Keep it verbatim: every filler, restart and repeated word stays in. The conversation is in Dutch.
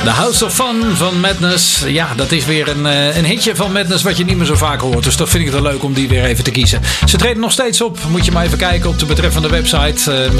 The House of Fun van Madness. Ja, dat is weer een, een hitje van Madness wat je niet meer zo vaak hoort. Dus dat vind ik wel leuk om die weer even te kiezen. Ze treden nog steeds op. Moet je maar even kijken op de betreffende website. Uh,